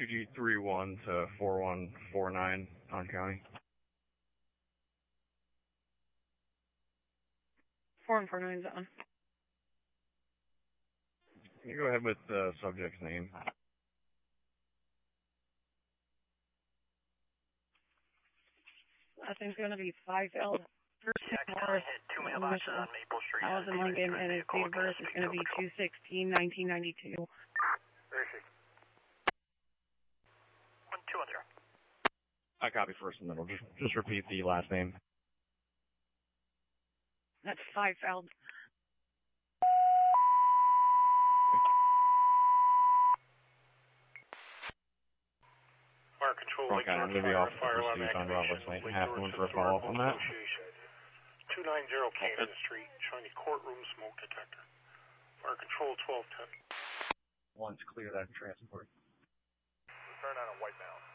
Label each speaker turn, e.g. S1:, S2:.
S1: 2G31 to 4149 on county.
S2: 4149 is on.
S1: Can you go ahead with the subject's name?
S2: I think it's going to be Fifield.
S3: Yeah, County had 2 mailboxes on Maple Street.
S2: That was in Lincoln, and his date of birth is going to be 2/16/1992.
S3: Where is he? 1210.
S1: I copy first and middle. Just repeat the last name.
S2: That's Fifield.
S3: Fire control,
S1: Lake George Fire, fire alarm activation,
S3: Lake
S1: have
S3: George
S1: one for a follow-up on that.
S3: 290 Canton Street, shiny courtroom smoke detector. Fire control 1210.
S1: Once clear that transport.
S3: Return on a white mount.